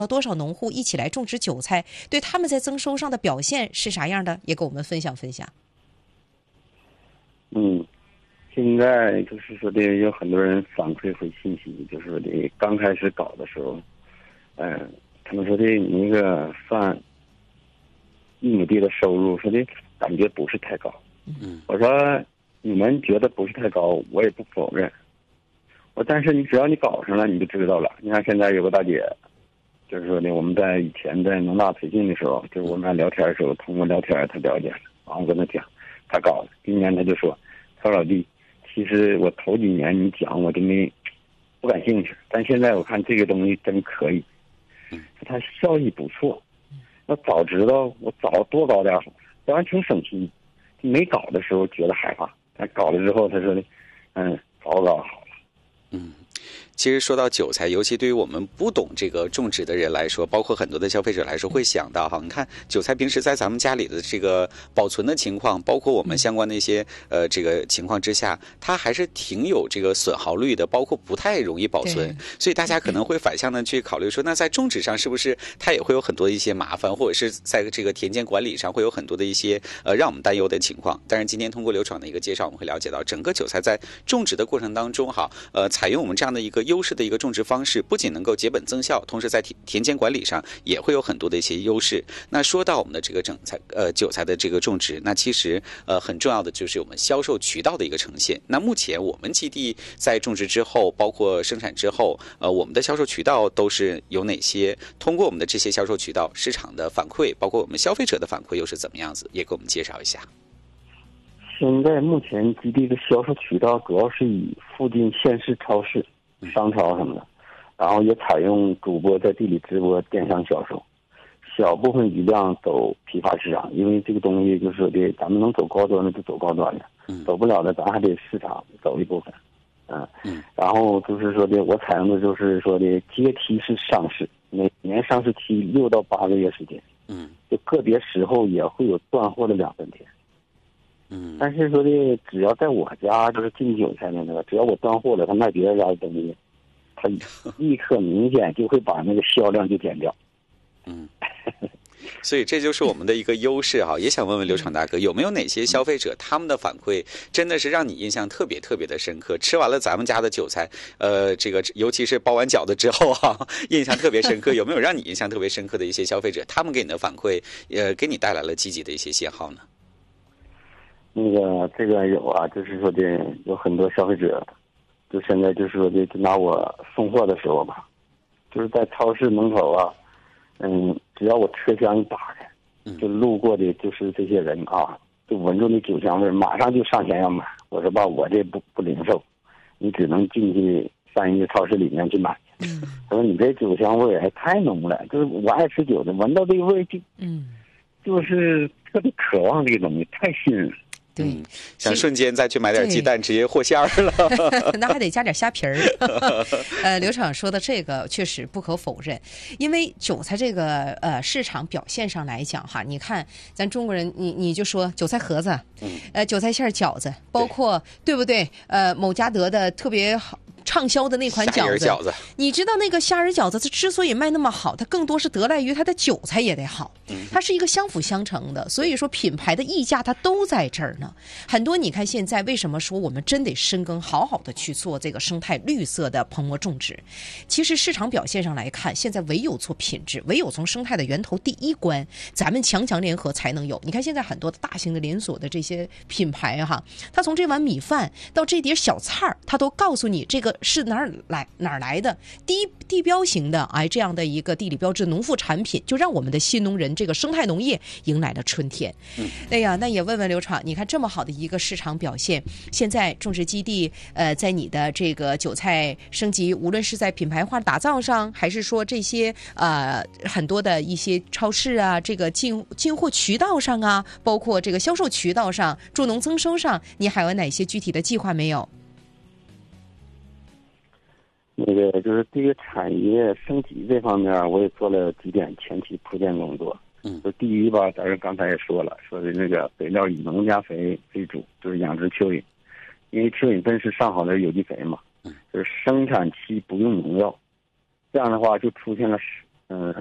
多少农户一起来种植韭菜，对他们在增收上的表现是啥样的，也给我们分享分享。 现在就是说的有很多人反馈回信息，就是说的刚开始搞的时候，他们说的你那个算1亩地的收入，说的感觉不是太高。我说你们觉得不是太高，我也不否认。但是只要你搞上了，你就知道了。你看现在有个大姐，就是说的我们在以前在农大培训的时候，就是我们俩聊天的时候，通过聊天她了解了，然后我跟她讲，她搞的。今年她就说，曹老弟，其实我头几年你讲我就不感兴趣，但现在我看这个东西真可以，它效益不错。要早知道我早多搞点好，当然挺省心。没搞的时候觉得害怕，但搞了之后他说的，早搞好了。 其实说到韭菜，尤其对于我们不懂这个种植的人来说，包括很多的消费者来说，会想到你看韭菜平时在咱们家里的这个保存的情况，包括我们相关的一些这个情况之下，它还是挺有这个损耗率的，包括不太容易保存。所以大家可能会反向的去考虑说，那在种植上是不是它也会有很多一些麻烦，或者是在这个田间管理上会有很多的一些让我们担忧的情况。但是今天通过刘闯的一个介绍，我们会了解到整个韭菜在种植的过程当中采用我们这样的一个优势的一个种植方式，不仅能够节本增效，同时在田间管理上也会有很多的一些优势。那说到我们的这个韭菜的这个种植，那其实很重要的就是我们销售渠道的一个呈现。那目前我们基地在种植之后，包括生产之后，我们的销售渠道都是有哪些？通过我们的这些销售渠道，市场的反馈，包括我们消费者的反馈又是怎么样子？也给我们介绍一下。 现在目前基地的销售渠道主要是以附近县市超市、商超什么的，然后也采用主播在地里直播电商销售，小部分余量走批发市场，因为这个东西就是的，咱们能走高端的就走高端的，走不了的咱还得市场走一部分。然后就是说的，我采用的就是说的阶梯式上市，每年上市期6到8个月时间，就个别时候也会有断货的2、3天。但是说的，只要在我家就是进韭菜的那个，只要我断货了，他卖别人家的东西，他立刻明显就会把那个销量就减掉。 所以这就是我们的一个优势也想问问刘闯大哥，有没有哪些消费者他们的反馈真的是让你印象特别特别的深刻？吃完了咱们家的韭菜，这个尤其是包完饺子之后印象特别深刻。有没有让你印象特别深刻的一些消费者，他们给你的反馈，给你带来了积极的一些信号呢？ 这个有啊，就是说的有很多消费者，就现在就是说的，就拿我送货的时候吧，就是在超市门口只要我车厢一打开，就路过的就是这些人就闻着那酒香味，马上就上前要买。我说吧，我这不零售，你只能进去上一个超市里面去买。他说你这酒香味还太浓了，就是我爱吃酒的，闻到这个味就是特别渴望这个东西，太吸引人。 对， 想瞬间再去买点鸡蛋，直接和馅儿了。 那还得加点虾皮儿。刘闯说的这个确实不可否认，因为韭菜这个市场表现上来讲你看咱中国人，你就说韭菜盒子，韭菜馅饺子，包括对不对？某家德的特别好。畅销的那款饺子，你知道那个虾仁饺子它之所以卖那么好，它更多是得赖于它的韭菜也得好，它是一个相辅相成的。所以说品牌的溢价它都在这儿呢。很多你看现在为什么说我们真得深耕，好好的去做这个生态绿色的棚膜种植？其实市场表现上来看，现在唯有做品质，唯有从生态的源头第一关，咱们强联合才能有。你看现在很多大型的连锁的这些品牌它从这碗米饭到这碟小菜儿，它都告诉你这个是哪儿来的地标型的这样的一个地理标志农副产品，就让我们的新农人这个生态农业迎来了春天。那也问问刘闯，你看这么好的一个市场表现，现在种植基地在你的这个韭菜升级，无论是在品牌化打造上，还是说这些很多的一些超市这个进货渠道上包括这个销售渠道上，助农增收上，你还有哪些具体的计划没有？ 就是这个产业升级这方面，我也做了几点前期铺垫工作。就第一吧，咱刚才也说了，说的那个肥料以农家肥为主，就是养殖蚯蚓，因为蚯蚓分是上好的有机肥嘛，就是生产期不用农药，这样的话就出现了嗯。